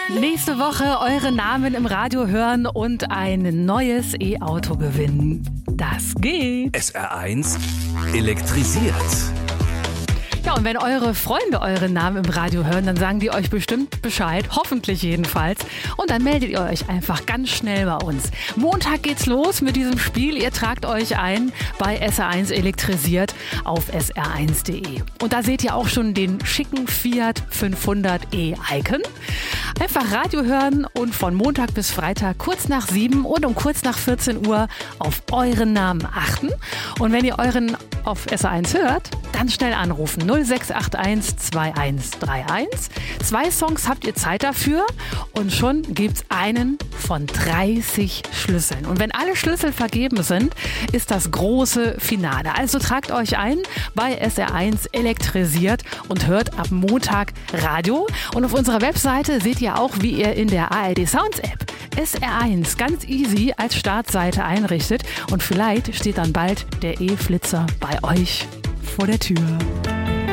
Nächste Woche eure Namen im Radio hören und ein neues E-Auto gewinnen. Das geht. SR1 elektrisiert. Ja, und wenn eure Freunde euren Namen im Radio hören, dann sagen die euch bestimmt Bescheid, hoffentlich jedenfalls. Und dann meldet ihr euch einfach ganz schnell bei uns. Montag geht's los mit diesem Spiel. Ihr tragt euch ein bei SR1 elektrisiert auf sr1.de. Und da seht ihr auch schon den schicken Fiat 500e-Icon. Einfach Radio hören und von Montag bis Freitag kurz nach 7 und um kurz nach 14 Uhr auf euren Namen achten. Und wenn ihr euren auf SR1 hört, dann schnell anrufen. 0681 2131. 2 Songs habt ihr Zeit dafür und schon gibt's einen von 30 Schlüsseln. Und wenn alle Schlüssel vergeben sind, ist das große Finale. Also tragt euch ein bei SR1 elektrisiert und hört ab Montag Radio. Und auf unserer Webseite seht ihr auch, wie ihr in der ARD Sounds App SR1 ganz easy als Startseite einrichtet. Und vielleicht steht dann bald der E-Flitzer bei euch vor der Tür.